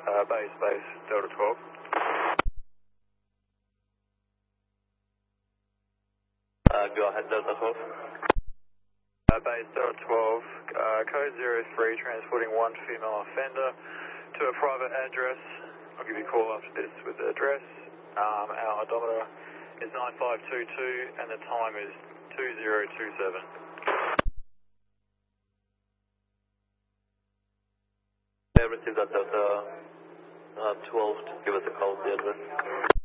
base, Delta 12. Go ahead, Delta 12. Base Delta 12, code 03, transporting one female offender to a private address. I'll give you a call after this with the address. Our odometer is 9522 and the time is 2027. I received that Delta 12 to give us a call at the address.